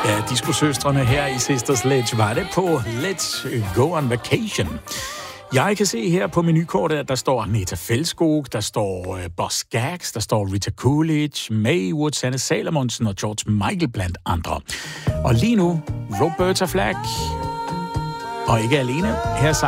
Ja, Disco-søstrene her i Sisters Sledge var det på Let's Go on Vacation. Jeg kan se her på menukortet, at der står Neta Fællskog, der står Boss Skaggs, der står Rita Coolidge, Mae Wood, Sanne Salomonsen og George Michael blandt andre. Og lige nu, Roberta Flack. Og ikke alene, her